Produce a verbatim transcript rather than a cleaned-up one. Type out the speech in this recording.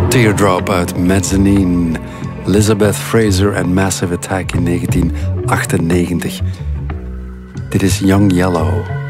Teardrop uit Mezzanine. Elizabeth Fraser en Massive Attack in negentien achtennegentig. Dit is Young Yellow.